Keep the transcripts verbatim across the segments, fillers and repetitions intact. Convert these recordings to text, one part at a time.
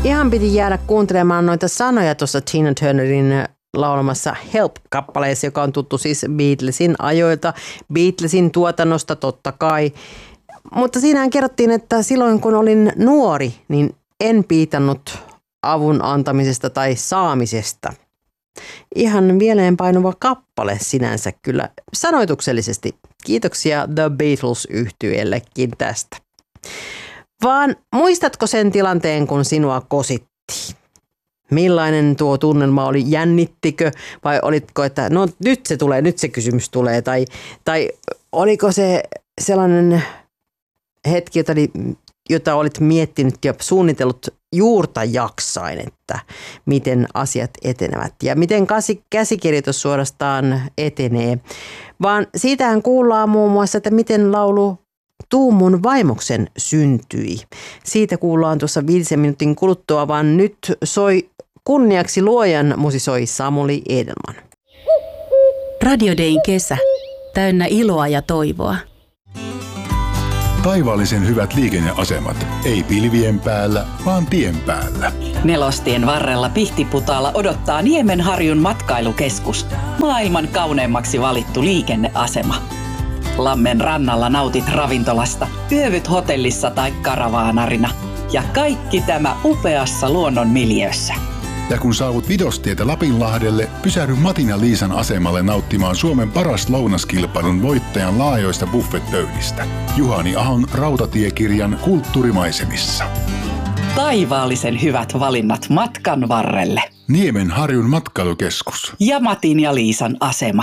Ihan piti jäädä kuuntelemaan noita sanoja tuossa Tina Turnerin laulamassa Help-kappaleessa, joka on tuttu siis Beatlesin ajoilta, Beatlesin tuotannosta totta kai. Mutta siinähän kerrottiin, että silloin kun olin nuori, niin en piitannut avun antamisesta tai saamisesta. Ihan mieleenpainuva kappale sinänsä kyllä sanoituksellisesti. Kiitoksia The Beatles-yhtyeellekin tästä. Vaan muistatko sen tilanteen, kun sinua kositti? Millainen tuo tunnelma oli? Jännittikö vai olitko, että no nyt se tulee, nyt se kysymys tulee? Tai, tai oliko se sellainen hetki, jota, oli, jota olit miettinyt ja suunnitellut juurta jaksain, että miten asiat etenevät ja miten käsikirjoitus suorastaan etenee? Vaan siitähän kuullaan muun muassa, että miten laulu Tuumun vaimoksen syntyi. Siitä kuullaan tuossa viiden minuutin kuluttua, vaan nyt soi kunniaksi luojan musisoi Samuli Edelman. Radio Dayn kesä. Täynnä iloa ja toivoa. Taivaallisen hyvät liikenneasemat. Ei pilvien päällä, vaan tien päällä. Nelostien varrella Pihtiputaalla odottaa Niemenharjun matkailukeskus. Maailman kauneimmaksi valittu liikenneasema. Lammen rannalla nautit ravintolasta, yövyt hotellissa tai karavaanarina. Ja kaikki tämä upeassa luonnon miljöössä. Ja kun saavut Vidostietä Lapinlahdelle, pysähdy Matin ja Liisan asemalle nauttimaan Suomen paras lounaskilpailun voittajan laajoista buffetpöydistä. Juhani Ahon rautatiekirjan Kulttuurimaisemissa. Taivaallisen hyvät valinnat matkan varrelle. Niemenharjun matkailukeskus. Ja Matin ja Liisan asema.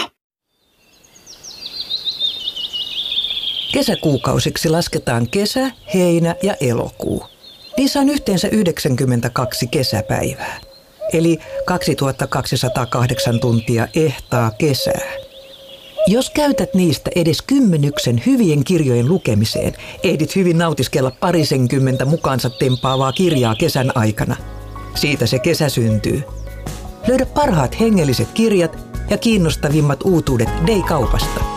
Kesäkuukausiksi lasketaan kesä, heinä ja elokuu. Niissä on yhteensä yhdeksänkymmentäkaksi kesäpäivää, eli kaksituhattakaksisataakahdeksan tuntia ehtaa kesää. Jos käytät niistä edes kymmenyksen hyvien kirjojen lukemiseen, ehdit hyvin nautiskella parisenkymmentä mukaansa tempaavaa kirjaa kesän aikana. Siitä se kesä syntyy. Löydä parhaat hengelliset kirjat ja kiinnostavimmat uutuudet Day-kaupasta.